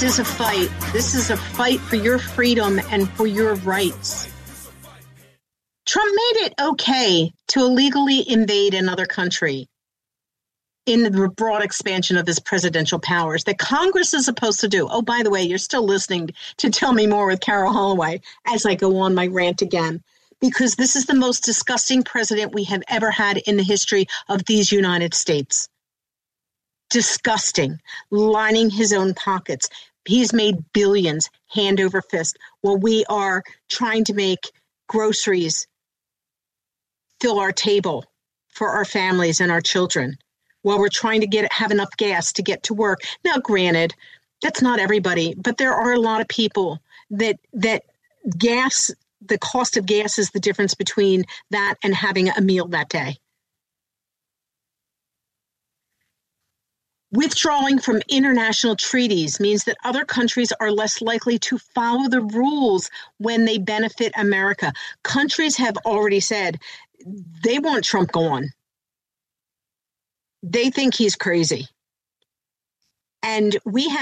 This is a fight. This is a fight for your freedom and for your rights. Trump made it okay to illegally invade another country in the broad expansion of his presidential powers that Congress is supposed to do. Oh, by the way, you're still listening to Tell Me More with Carol Holloway as I go on my rant again, because this is the most disgusting president we have ever had in the history of these United States. Disgusting, lining his own pockets. He's made billions hand over fist while we are trying to make groceries fill our table for our families and our children, while we're trying to have enough gas to get to work. Now, granted, that's not everybody, but there are a lot of people that gas, the cost of gas is the difference between that and having a meal that day. Withdrawing from international treaties means that other countries are less likely to follow the rules when they benefit America. Countries have already said they want Trump gone. They think he's crazy. And we have